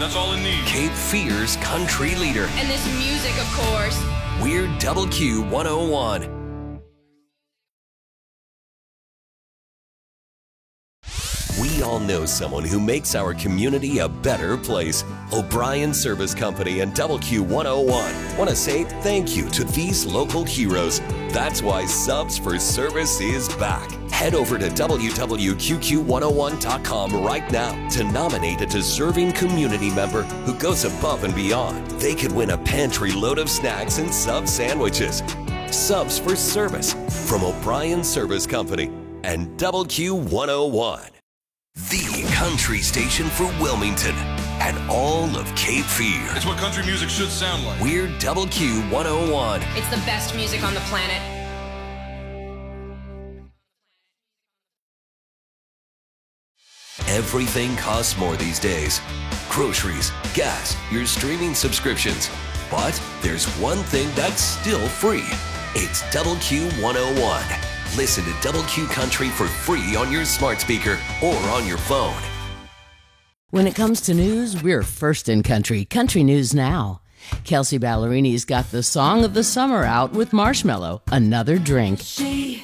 That's all it needs. Cape Fear's country leader. And this music, of course. We're Double Q 101. We all know someone who makes our community a better place. O'Brien Service Company and Double Q 101 want to say thank you to these local heroes. That's why Subs for Service is back. Head over to www.qqq101.com right now to nominate a deserving community member who goes above and beyond. They could win a pantry load of snacks and sub sandwiches. Subs for Service from O'Brien Service Company and Double Q 101. The country station for Wilmington and all of Cape Fear. It's what country music should sound like. We're Double Q 101. It's the best music on the planet. Everything costs more these days. Groceries, gas, your streaming subscriptions. But there's one thing that's still free. It's Double Q 101. Listen to Double Q Country for free on your smart speaker or on your phone. When it comes to news, we're first in country. Country News Now. Kelsey Ballerini's got the song of the summer out with Marshmello, Another Drink.